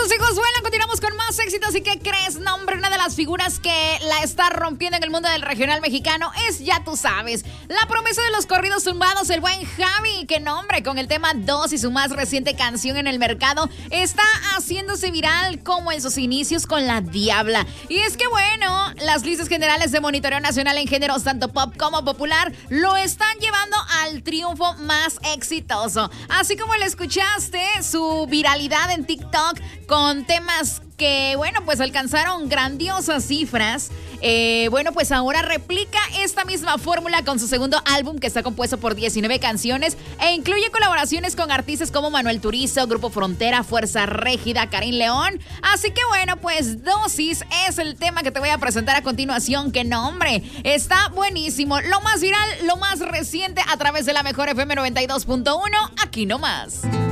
Tus hijos vuelan, continuamos con más éxitos. ¿Y qué crees? No, hombre, una de las figuras que la está rompiendo en el mundo del regional mexicano es, ya tú sabes, la promesa de los corridos tumbados, el buen Javi, que nombre, con el tema 2 y su más reciente canción en el mercado, está haciéndose viral como en sus inicios con La Diabla. Y es que bueno, las listas generales de monitoreo nacional en géneros tanto pop como popular lo están llevando al triunfo más exitoso. Así como lo escuchaste, su viralidad en TikTok con temas que, bueno, pues alcanzaron grandiosas cifras. Bueno, pues ahora replica esta misma fórmula con su segundo álbum, que está compuesto por 19 canciones e incluye colaboraciones con artistas como Manuel Turizo, Grupo Frontera, Fuerza Régida, Karim León. Así que bueno, pues Dosis es el tema que te voy a presentar a continuación. ¡Qué nombre! Está buenísimo. Lo más viral, lo más reciente a través de la mejor FM 92.1, aquí nomás.